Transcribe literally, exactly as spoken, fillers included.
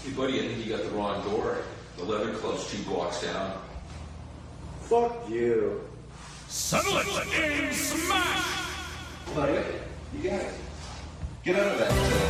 Hey, buddy, I think you got the wrong door. The leather club's two blocks down. Fuck you. Settle it in smash! Buddy, you got it. Get out of that.